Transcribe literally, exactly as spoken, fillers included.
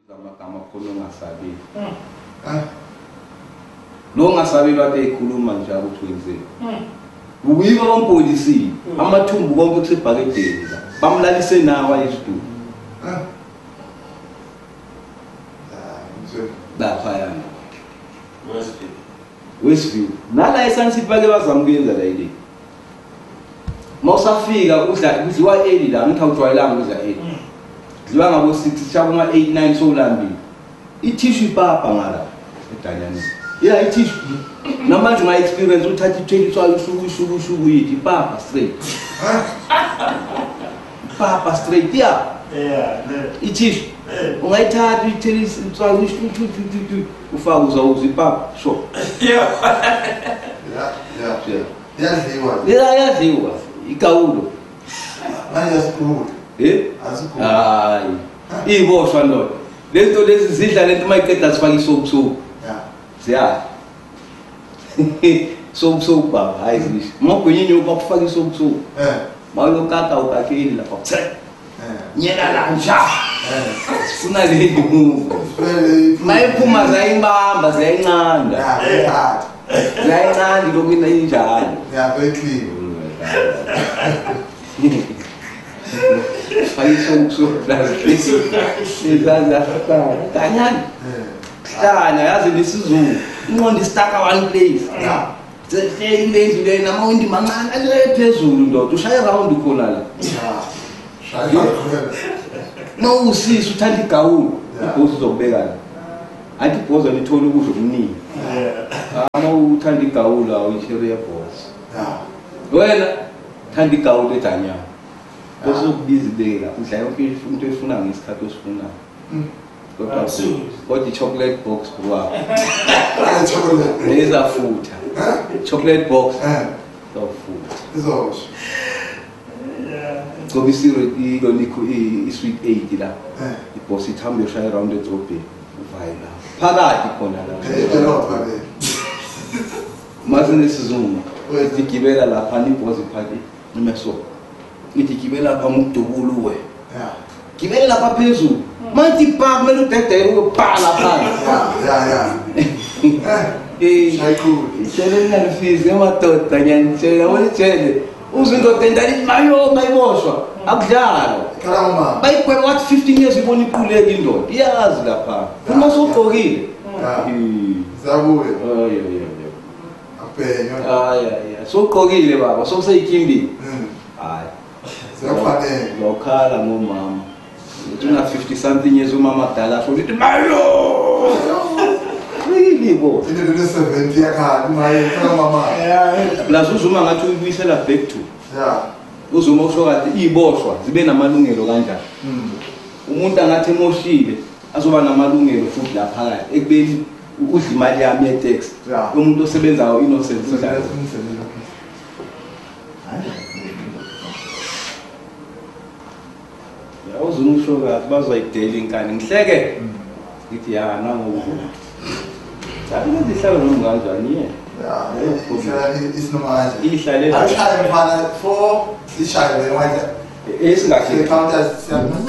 Amagama khona ongasabi. Ah. Lo ngasabi bathe ikhuluma nje ukuthi wenzeni. Mhm. Uyiba bompolisi, amathumbu konke kusebhakedeni la. Bamlalise nawa isitulo. Ah. Ah, nje. Lapha yana. Westview. Westview. Nala eSunset bake bazamukwenza la ile. Mawusafika udla kudliwa early la ngithi awujwayelanga udla early. Dliwa ngabo six shaba ma eight nine solambili. Ithishu ipapa ngala edanyani. Yeah, ithishu. Namanje my experience uthatha itwenty so ayushuku ushuku ushuku yithi ipapa straight. Papa straight yeah. Yeah, ithishu. Ungayithatha itheli so ayushuku ufaka uzawuza ipapa sure. Yeah. Yeah, yeah. Yadliwa. Yeah, yadliwa. Ikawulo. Manje asikhulu. Eh? Asikhulu. Hayi. Iboshwa lo. Lento lezi zidla lento mayiqeda sifaka isoap soap. Yeah. Siya. Soap soap baba, hayi zishi. Mawugwinyini ukufaka isoap soap. Eh. Mawulokaka ukakeli lapha. Eh. Nyela la nja. Eh. Sifuna le move. Mayiphuma zayimbamba zayincanda. Yeah. Zayincanda lokuyina injalo. Yeah, very clean. Fai soap soap das izaza kanyani kanya yazi lesizulu inqondo istaka one place yeah the indezi le namawundi mancane ale phezulu ndoda ushaya round khona la shaya khona no usisi uthanda igawulu ibhosi uzobeka la athi ibhosi lithola ukudla okuningi ama uthanda igawulu awuyishere yebhosi yeah wena thanda igawulu edanya bese ukubizibeka udla yonke into efuna ngesikhathi osifuna kodwa kodwa chocolate box bro chocolate leza futha chocolate box eh so futha izosho yeah ngoba isiro ilo likho i sweet eight la iboss ithambe ushaya around edrobheni uvayi la phakathi khona la edolobha le mase nesizungu wezigibela lapha iboss iphaki imeso ngithi gibela lapha umdubulu we yeah gibela lapha phezulu manje ipaka kumele udedele ukuphala phansi yeah yeah eh shaykhulu ishelena lefizi emadoda nyanitshela wonitshele uzindoda endali mayo mayiboshwa akudlalo khala mama bayigweba wathi fifteen years ibona iquleke indoda iyazi lapha uma sogqokile zabuye oh yo yo yo apenya ah yeah yeah sogqokile baba sokuseyikimbi hayi Zafanele lokhala ngomama. Uthina fifty something years umama dala so lithi mayo. Really bo. Into le seventy yakha maye khala mama. Yeah. La uzuma ngathi uyibuyisela back to. Yeah. Uzuma usho kathi iboshwa zibe namalungelo kanjani. Mhm. Umuntu angathi emoshile azoba namalungelo futhi la phakathi ekubeni udla imali yami ye tax. Umuntu osebenzayo innocent njalo. Uzungishoka bazoyidela inkani ngihleke ngithi ya nango sathi ngihlala nomnganjani ye yeah isinoma ihlale ahlale mfana for ishaye wena esingahle counters